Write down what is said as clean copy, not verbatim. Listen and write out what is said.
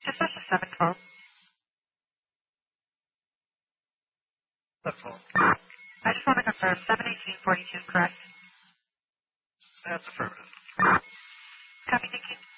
Dispatch is 712. That's all. I just want to confirm 71842 correct? That's affirmative. Copy, thank you.